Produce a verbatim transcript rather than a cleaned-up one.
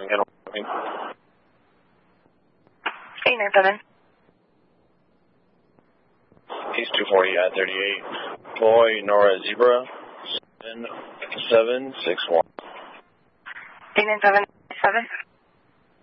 Handle. eight nine seven. East two forty, I thirty-eight. Boy, Nora Zebra, seven seven six one. eight nine seven seven.